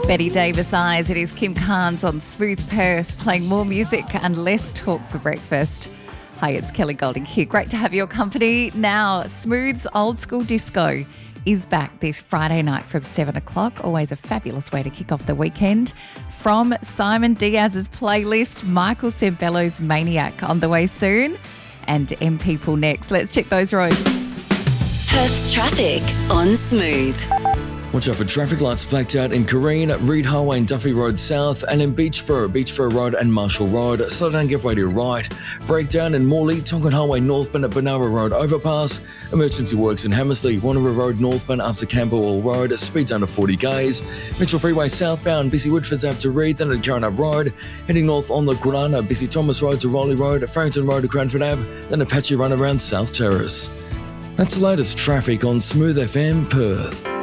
Betty Davis Eyes. It is Kim Carnes on Smooth Perth, playing more music and less talk for breakfast. Hi, it's Kelly Golding here. Great to have your company. Now, Smooth's Old School Disco is back this Friday night from 7 o'clock. Always a fabulous way to kick off the weekend. From Simon Diaz's playlist, Michael Sembello's Maniac on the way soon. And M People next. Let's check those roads. Perth's traffic on Smooth. Watch out for traffic lights blacked out in Careen, Reed Highway and Duffy Road South, and in Beachfur Road and Marshall Road. Slow down, give way to your right. Breakdown in Morley, Tonkin Highway northbound at Benara Road overpass. Emergency works in Hammersley, Wanneroo Road northbound after Camberwell Road. Speed down to 40 k's. Mitchell Freeway southbound, Busy Woodford's out to Reed, then at Carina Road. Heading north on the Gurana, Busy Thomas Road to Raleigh Road, Farrington Road to Cranford Ave, then Apache Run around South Terrace. That's the latest traffic on Smooth FM Perth.